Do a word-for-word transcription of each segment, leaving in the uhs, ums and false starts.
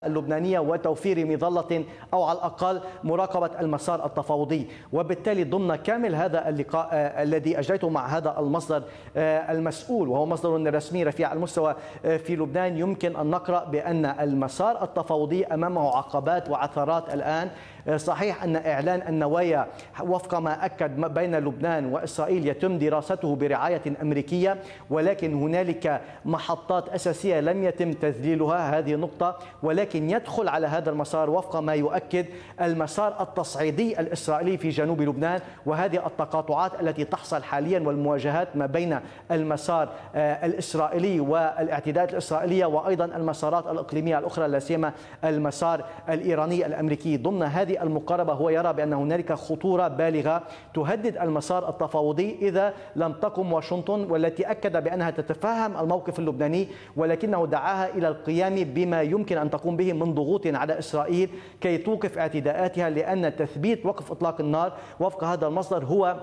اللبنانية وتوفير مظلة أو على الأقل مراقبة المسار التفاوضي. وبالتالي ضمن كامل هذا اللقاء الذي أجريته مع هذا المصدر المسؤول وهو مصدر رسمي رفيع المستوى في لبنان، يمكن أن نقرأ بأن المسار التفاوضي أمامه عقبات وعثرات الآن. صحيح أن إعلان النوايا وفق ما أكد بين لبنان وإسرائيل يتم دراسته برعاية أمريكية، ولكن هنالك محطات أساسية لم يتم تذليلها، هذه نقطة. ولكن يدخل على هذا المسار وفق ما يؤكد المسار التصعيدي الإسرائيلي في جنوب لبنان، وهذه التقاطعات التي تحصل حاليا والمواجهات ما بين المسار الإسرائيلي والاعتداءات الإسرائيلية وأيضا المسارات الإقليمية الأخرى لا سيما المسار الإيراني الأمريكي. ضمن هذه المقاربة هو يرى بأن هنالك خطورة بالغة تهدد المسار التفاوضي إذا لم تقم واشنطن، والتي أكد بأنها تتفهم الموقف اللبناني ولكنه دعاها إلى القيام بما يمكن أن تقوم به من ضغوط على إسرائيل كي توقف اعتداءاتها، لأن تثبيت وقف إطلاق النار وفق هذا المصدر هو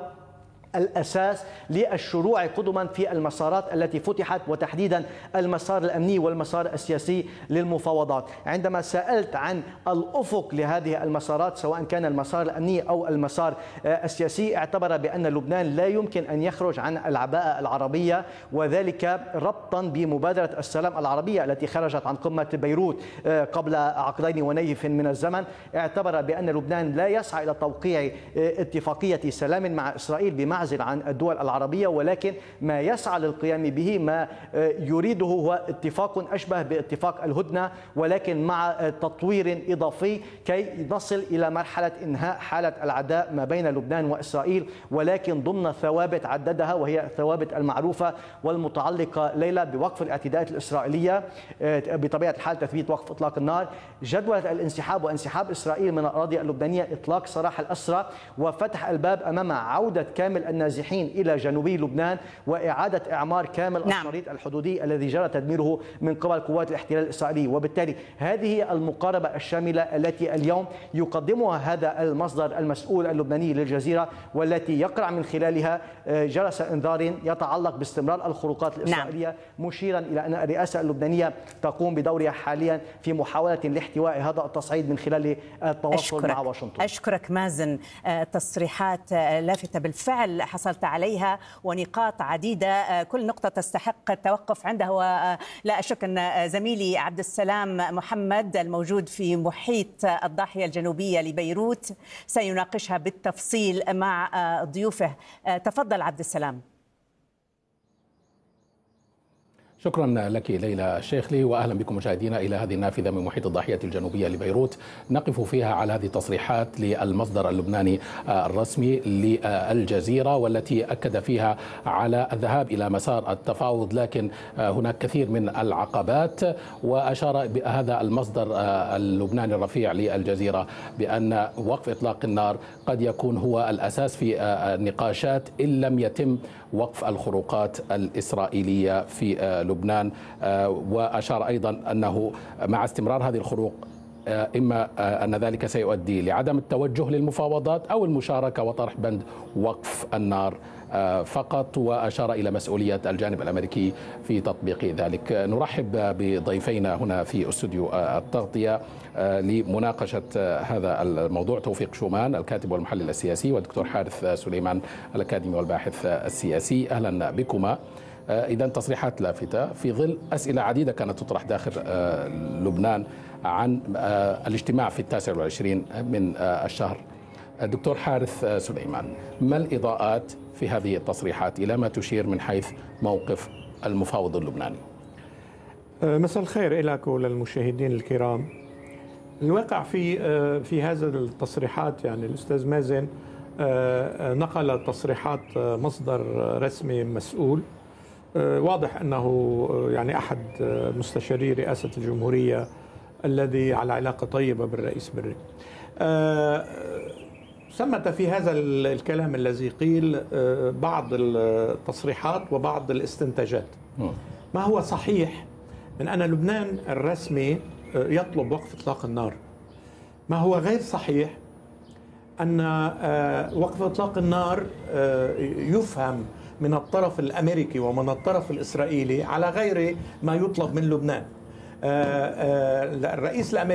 الأساس للشروع قدما في المسارات التي فتحت، وتحديدا المسار الأمني والمسار السياسي للمفاوضات. عندما سألت عن الأفق لهذه المسارات سواء كان المسار الأمني أو المسار السياسي، اعتبر بأن لبنان لا يمكن أن يخرج عن العباءة العربية، وذلك ربطا بمبادرة السلام العربية التي خرجت عن قمة بيروت قبل عقدين ونيف من الزمن. اعتبر بأن لبنان لا يسعى إلى توقيع اتفاقية سلام مع إسرائيل بمعنى عن الدول العربية، ولكن ما يسعى للقيام به ما يريده هو اتفاق أشبه باتفاق الهدنة، ولكن مع تطوير إضافي كي نصل إلى مرحلة إنهاء حالة العداء ما بين لبنان وإسرائيل، ولكن ضمن ثوابت عددها، وهي الثوابت المعروفة والمتعلقة ليلى بوقف الاعتداءات الإسرائيلية، بطبيعة الحال تثبيت وقف إطلاق النار، جدولة الانسحاب وانسحاب إسرائيل من الأراضي اللبنانية، إطلاق سراح الأسرى، وفتح الباب أمام عودة كامل النازحين إلى جنوبي لبنان، وإعادة إعمار كامل نعم. الشريط الحدودي الذي جرى تدميره من قبل قوات الاحتلال الإسرائيلي. وبالتالي هذه المقاربة الشاملة التي اليوم يقدمها هذا المصدر المسؤول اللبناني للجزيرة، والتي يقرأ من خلالها جرس إنذار يتعلق باستمرار الخروقات الإسرائيلية نعم. مشيرا إلى أن الرئاسة اللبنانية تقوم بدورها حاليا في محاولة لاحتواء هذا التصعيد من خلال التواصل مع واشنطن. أشكرك مازن، تصريحات لافتة بالفعل حصلت عليها ونقاط عديدة، كل نقطة تستحق التوقف عندها. ولا أشك أن زميلي عبد السلام محمد الموجود في محيط الضاحية الجنوبية لبيروت سيناقشها بالتفصيل مع ضيوفه. تفضل عبد السلام. شكرا لك ليلى الشيخلي، واهلا بكم مشاهدينا الى هذه النافذه من محيط الضاحيه الجنوبيه لبيروت، نقف فيها على هذه التصريحات للمصدر اللبناني الرسمي للجزيره، والتي اكد فيها على الذهاب الى مسار التفاوض، لكن هناك كثير من العقبات. واشار بهذا المصدر اللبناني الرفيع للجزيره بان وقف اطلاق النار قد يكون هو الاساس في النقاشات ان لم يتم وقف الخروقات الاسرائيليه في لبنان. وأشار أيضا أنه مع استمرار هذه الخروق إما أن ذلك سيؤدي لعدم التوجه للمفاوضات أو المشاركة وطرح بند وقف النار فقط. وأشار إلى مسؤولية الجانب الأمريكي في تطبيق ذلك. نرحب بضيفينا هنا في استوديو التغطية لمناقشة هذا الموضوع: توفيق شومان الكاتب والمحلل السياسي، والدكتور حارث سليمان الأكاديمي والباحث السياسي. أهلا بكما. إذا تصريحات لافتة في ظل أسئلة عديدة كانت تطرح داخل لبنان عن الاجتماع في التاسع والعشرين من الشهر. الدكتور حارث سليمان، ما الإضاءات في هذه التصريحات؟ إلى ما تشير من حيث موقف المفاوض اللبناني؟ مساء الخير لك وللمشاهدين الكرام. الواقع في في هذا التصريحات، يعني الأستاذ مازن نقل تصريحات مصدر رسمي مسؤول، واضح أنه يعني أحد مستشاري رئاسة الجمهورية الذي على علاقة طيبة بالرئيس بري. ثمة في هذا الكلام الذي قيل بعض التصريحات وبعض الاستنتاجات. ما هو صحيح من أن لبنان الرسمي يطلب وقف إطلاق النار. ما هو غير صحيح أن وقف إطلاق النار يفهم من الطرف الأمريكي ومن الطرف الإسرائيلي على غير ما يطلب من لبنان. الرئيس الأمريكي